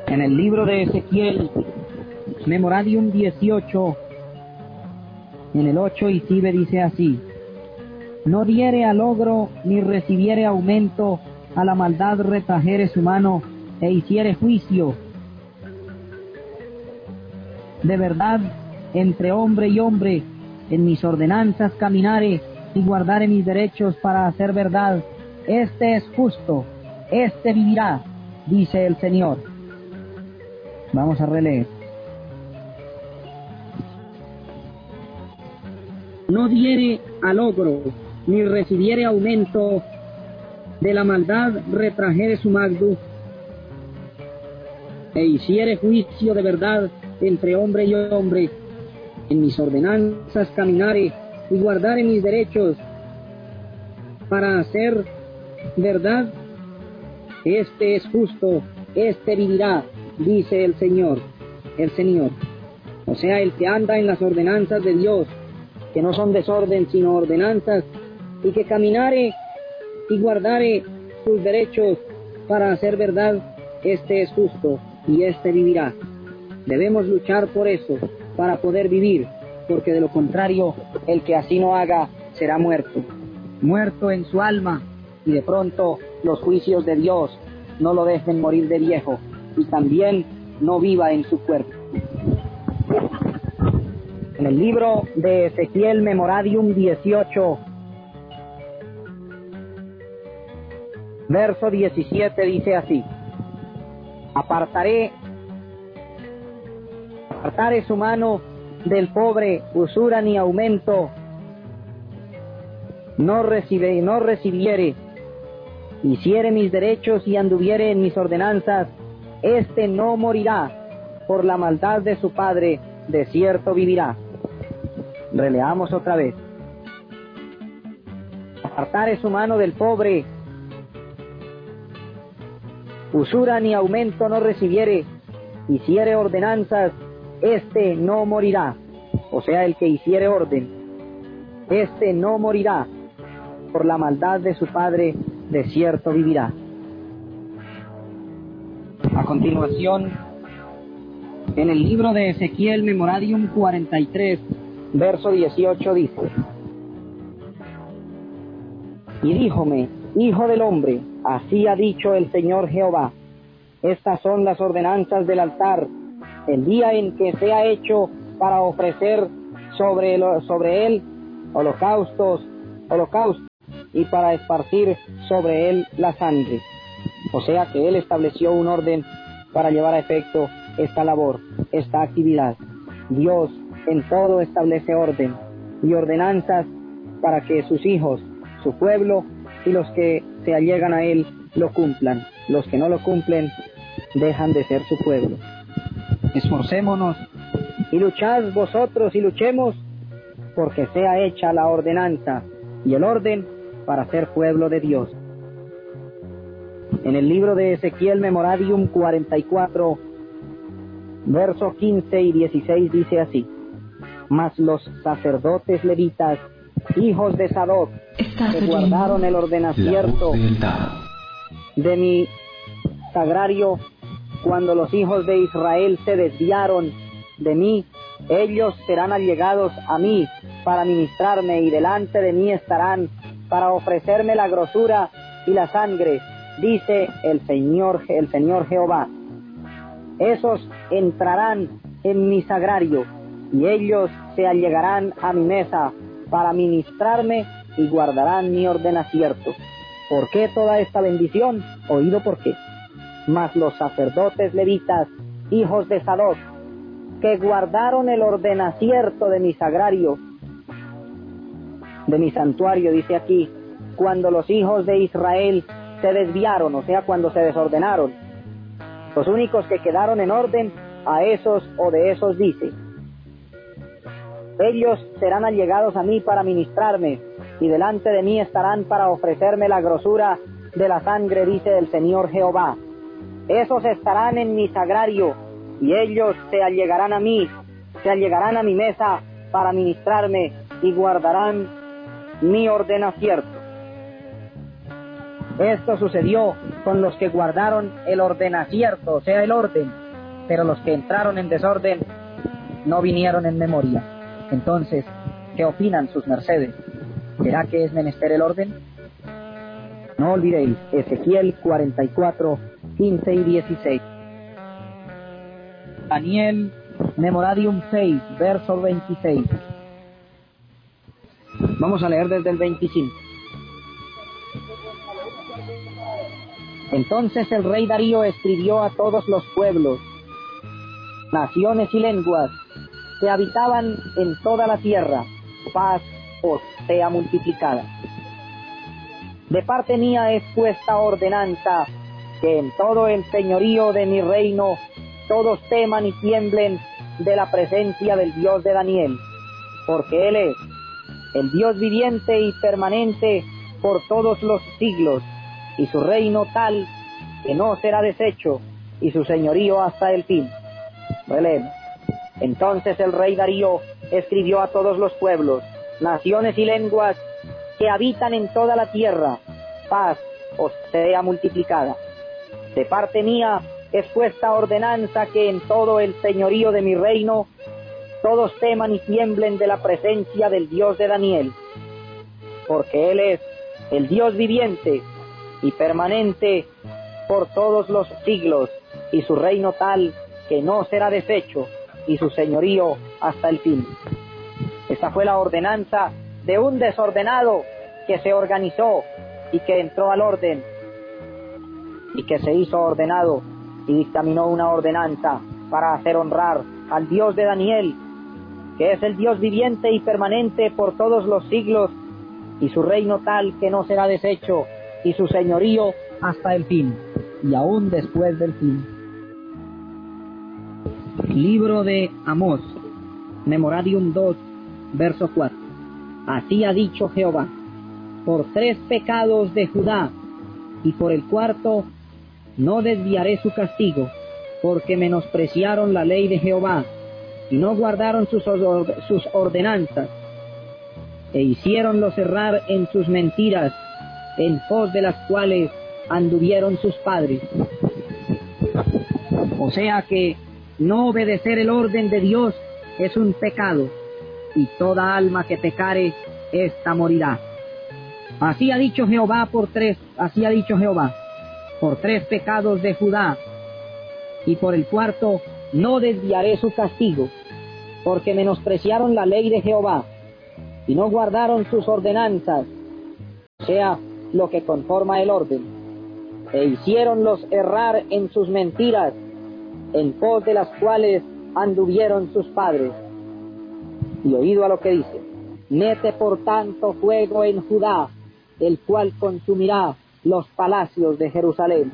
En el libro de Ezequiel, Memoradium 18, en el 8 y sigue dice así: no diere a logro ni recibiere aumento, a la maldad retrajere su mano e hiciere juicio de verdad entre hombre y hombre, en mis ordenanzas caminare y guardare mis derechos para hacer verdad, este es justo, este vivirá, dice el Señor. Vamos a releer. No diere a logro ni recibiere aumento, de la maldad retrajere su mano e hiciere juicio de verdad entre hombre y hombre, en mis ordenanzas caminare y guardare mis derechos para hacer verdad, este es justo, este vivirá, dice el Señor, el Señor. O sea, el que anda en las ordenanzas de Dios, que no son desorden sino ordenanzas, y que caminare y guardare sus derechos para hacer verdad, este es justo y este vivirá. Debemos luchar por eso, para poder vivir, porque de lo contrario, el que así no haga será muerto. Muerto en su alma, y de pronto los juicios de Dios no lo dejen morir de viejo, y también no viva en su cuerpo. En el libro de Ezequiel, Memoradium 18, verso 17 dice así: apartaré su mano del pobre, usura ni aumento no recibiere, hiciere mis derechos y anduviere en mis ordenanzas, este no morirá, por la maldad de su padre, de cierto vivirá. Releamos otra vez. Apartare su mano del pobre, usura ni aumento no recibiere, hiciere ordenanzas, este no morirá. O sea, el que hiciere orden, este no morirá, por la maldad de su padre, de cierto vivirá. A continuación, en el libro de Ezequiel, Memoradium 43, verso 18 dice: y díjome, hijo del hombre, así ha dicho el Señor Jehová, estas son las ordenanzas del altar, el día en que sea hecho para ofrecer sobre él holocaustos, y para esparcir sobre él la sangre. O sea que él estableció un orden para llevar a efecto esta labor, esta actividad. Dios en todo establece orden y ordenanzas para que sus hijos, su pueblo y los que se allegan a él lo cumplan. Los que no lo cumplen dejan de ser su pueblo. Esforcémonos y luchad vosotros y luchemos porque sea hecha la ordenanza y el orden para ser pueblo de Dios. En el libro de Ezequiel, Memoradium 44, versos 15 y 16 dice así: mas los sacerdotes levitas, hijos de Sadoc, que guardaron el ordenacierto de mi sagrario, cuando los hijos de Israel se desviaron de mí, ellos serán allegados a mí para ministrarme, y delante de mí estarán para ofrecerme la grosura y la sangre, dice el Señor Jehová. Esos entrarán en mi sagrario, y ellos se allegarán a mi mesa para ministrarme y guardarán mi ordenacierto. ¿Por qué toda esta bendición? Oído por qué. Mas los sacerdotes levitas, hijos de Sadoc, que guardaron el ordenacierto de mi sagrario, de mi santuario, dice aquí, cuando los hijos de Israel se desviaron, o sea, cuando se desordenaron. Los únicos que quedaron en orden, a esos o de esos dice: ellos serán allegados a mí para ministrarme, y delante de mí estarán para ofrecerme la grosura de la sangre, dice el Señor Jehová. Esos estarán en mi sagrario, y ellos se allegarán a mí, se allegarán a mi mesa para ministrarme y guardarán mi ordenacierto. Esto sucedió con los que guardaron el ordenacierto, o sea, el orden, pero los que entraron en desorden no vinieron en memoria. Entonces, ¿qué opinan sus mercedes? ¿Será que es menester el orden? No olvidéis, Ezequiel 44, 15 y 16. Daniel, Memoradium 6, verso 26. Vamos a leer desde el 25. Entonces el rey Darío escribió a todos los pueblos, naciones y lenguas que habitaban en toda la tierra: paz os sea multiplicada. De parte mía es puesta ordenanza que en todo el señorío de mi reino todos teman y tiemblen de la presencia del Dios de Daniel, porque Él es el Dios viviente y permanente por todos los siglos, y su reino tal que no será deshecho, y su señorío hasta el fin. Releemos. Entonces el rey Darío escribió a todos los pueblos, naciones y lenguas que habitan en toda la tierra: paz os sea multiplicada. De parte mía es puesta ordenanza que en todo el señorío de mi reino todos teman y tiemblen de la presencia del Dios de Daniel, porque Él es el Dios viviente y permanente por todos los siglos, y su reino tal que no será deshecho, y su señorío hasta el fin. Esta fue la ordenanza de un desordenado que se organizó y que entró al orden, y que se hizo ordenado y dictaminó una ordenanza para hacer honrar al Dios de Daniel, que es el Dios viviente y permanente por todos los siglos, y su reino tal que no será deshecho, y su señorío hasta el fin, y aún después del fin. Libro de Amós, Memoradium 2, verso 4. Así ha dicho Jehová: por 3 pecados de Judá, y por el cuarto no desviaré su castigo, porque menospreciaron la ley de Jehová, y no guardaron sus ordenanzas, e hicieronlos errar en sus mentiras, en pos de las cuales anduvieron sus padres. O sea que no obedecer el orden de Dios es un pecado, y toda alma que pecare, ésta morirá. Así ha dicho Jehová por 3 pecados de Judá, y por el cuarto no desviaré su castigo, porque menospreciaron la ley de Jehová, y no guardaron sus ordenanzas, o sea, lo que conforma el orden, e hiciéronlos errar en sus mentiras, en pos de las cuales anduvieron sus padres. Y oído a lo que dice: mete por tanto fuego en Judá, el cual consumirá los palacios de Jerusalén.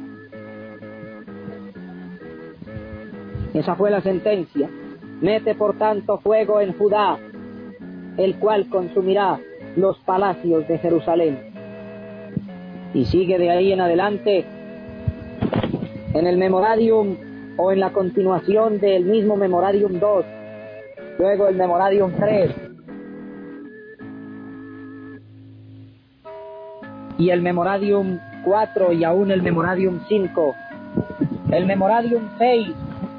Esa fue la sentencia. Mete por tanto fuego en Judá, el cual consumirá los palacios de Jerusalén. Y sigue de ahí en adelante en el Memoradium, o en la continuación del mismo Memoradium 2, luego el Memoradium 3, y el Memoradium 4, y aún el Memoradium 5, el Memoradium 6,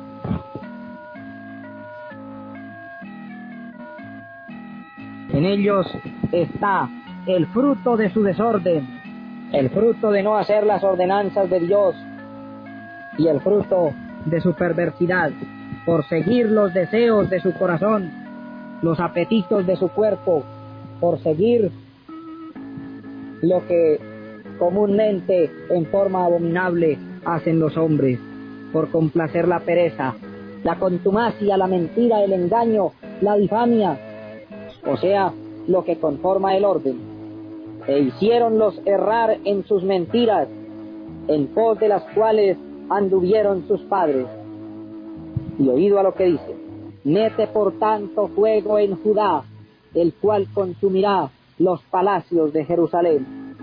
en ellos está el fruto de su desorden, el fruto de no hacer las ordenanzas de Dios, y el fruto de su perversidad, por seguir los deseos de su corazón, los apetitos de su cuerpo, por seguir lo que comúnmente en forma abominable hacen los hombres, por complacer la pereza, la contumacia, la mentira, el engaño, la difamia, o sea, lo que conforma el orden. E hiciéronlos errar en sus mentiras, en pos de las cuales anduvieron sus padres. Y oído a lo que dice: mete por tanto fuego en Judá, el cual consumirá los palacios de Jerusalén.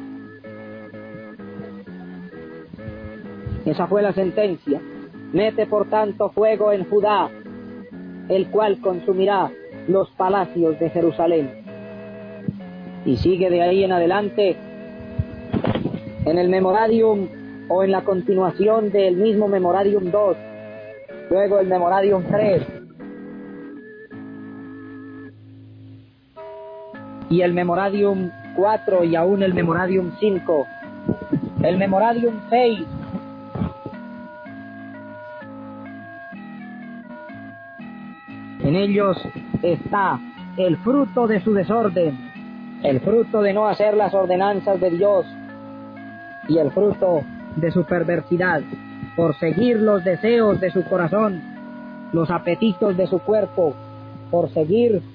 Esa fue la sentencia. Mete por tanto fuego en Judá, el cual consumirá los palacios de Jerusalén. Y sigue de ahí en adelante en el Memoradium o en la continuación del mismo Memoradium 2, luego el Memoradium 3 y el Memoradium 4 y aún el Memoradium 5, el Memoradium 6. En ellos está el fruto de su desorden, el fruto de no hacer las ordenanzas de Dios y el fruto de su perversidad, por seguir los deseos de su corazón, los apetitos de su cuerpo, por seguir